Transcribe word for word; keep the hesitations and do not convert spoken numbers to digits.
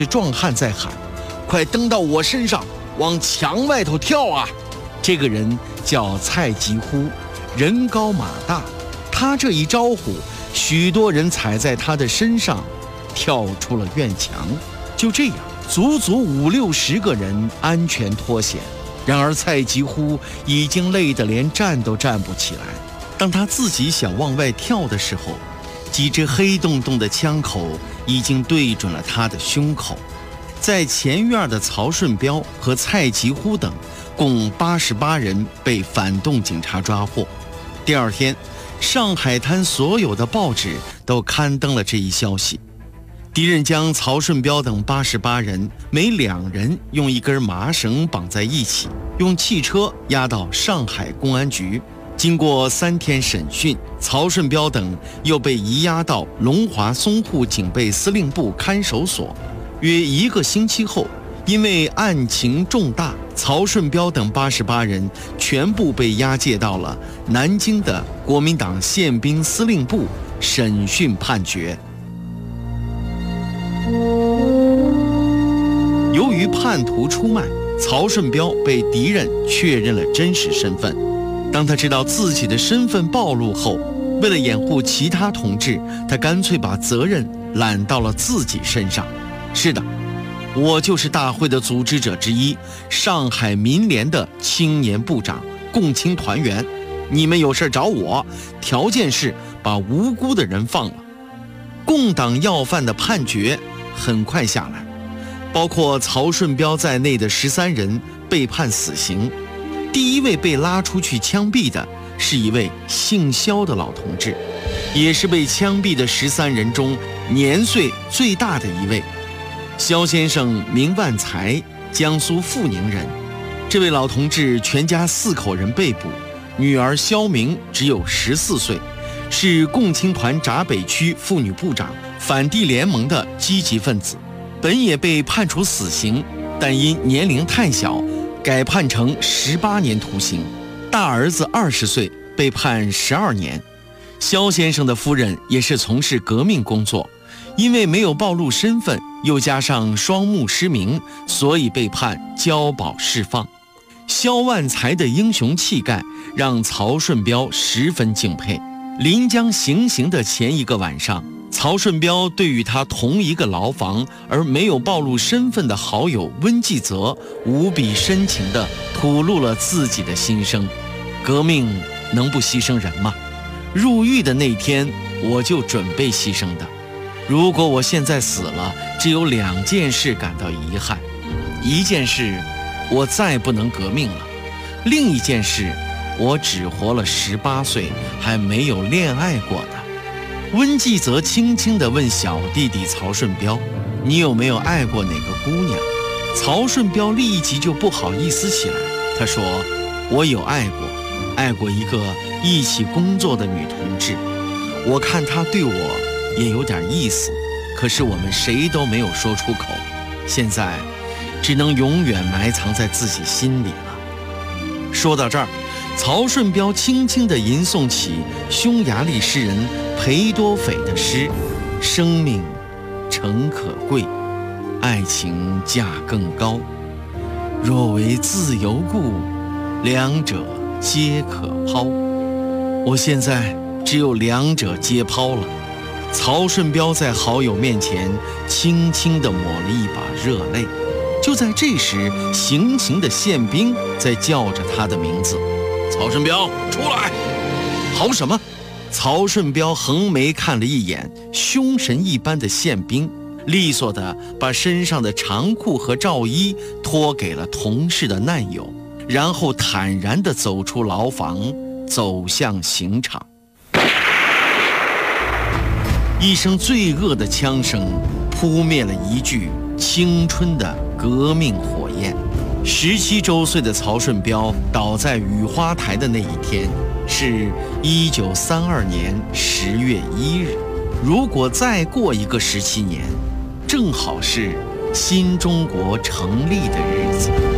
壮汉在喊：“快蹬到我身上，往墙外头跳啊！”这个人叫蔡吉呼，人高马大，他这一招呼，许多人踩在他的身上，跳出了院墙。就这样，足足五六十个人安全脱险。然而蔡吉呼已经累得连站都站不起来。当他自己想往外跳的时候，几支黑洞洞的枪口已经对准了他的胸口。在前院的曹顺彪和蔡吉呼等共八十八人被反动警察抓获。第二天，上海滩所有的报纸都刊登了这一消息。敌人将曹顺彪等八十八人每两人用一根麻绳绑在一起，用汽车押到上海公安局。经过三天审讯，曹顺彪等又被移押到龙华淞沪警备司令部看守所。约一个星期后，因为案情重大，曹顺彪等八十八人全部被押解到了南京的国民党宪兵司令部审讯判决。由于叛徒出卖，曹顺彪被敌人确认了真实身份。当他知道自己的身份暴露后，为了掩护其他同志，他干脆把责任揽到了自己身上。是的，我就是大会的组织者之一，上海民联的青年部长，共青团员。你们有事找我，条件是把无辜的人放了。共党要犯的判决很快下来，包括曹顺彪在内的十三人被判死刑。第一位被拉出去枪毙的是一位姓肖的老同志，也是被枪毙的十三人中年岁最大的一位。肖先生名万才，江苏阜宁人。这位老同志全家四口人被捕，女儿肖明只有十四岁，是共青团闸北区妇女部长，反帝联盟的积极分子，本也被判处死刑，但因年龄太小，改判成十八年徒刑。大儿子二十岁，被判十二年。肖先生的夫人也是从事革命工作，因为没有暴露身份，又加上双目失明，所以被判交保释放。肖万才的英雄气概让曹顺彪十分敬佩。临将行刑的前一个晚上，曹顺彪对与他同一个牢房而没有暴露身份的好友温继泽无比深情地吐露了自己的心声。革命能不牺牲人吗？入狱的那天我就准备牺牲的。如果我现在死了，只有两件事感到遗憾。一件事，我再不能革命了；另一件事，我只活了十八岁，还没有恋爱过的。温继泽轻轻地问小弟弟曹顺彪：“你有没有爱过哪个姑娘？”曹顺彪立即就不好意思起来，他说：“我有爱过，爱过一个一起工作的女同志。我看她对我也有点意思，可是我们谁都没有说出口，现在只能永远埋藏在自己心里了。”说到这儿，曹顺彪轻轻地吟诵起匈牙利诗人裴多斐的诗：“生命诚可贵，爱情价更高。若为自由故，两者皆可抛。”我现在只有两者皆抛了。曹顺彪在好友面前轻轻地抹了一把热泪。就在这时，行刑的宪兵在叫着他的名字：“曹顺彪，出来！”好什么？曹顺彪横眉看了一眼凶神一般的宪兵，利索地把身上的长裤和罩衣脱给了同事的难友，然后坦然地走出牢房，走向刑场。一声罪恶的枪声扑灭了一具青春的革命火焰。十七周岁的曹顺彪倒在雨花台的那一天是一九三二年十月一日。如果再过一个十七年，正好是新中国成立的日子。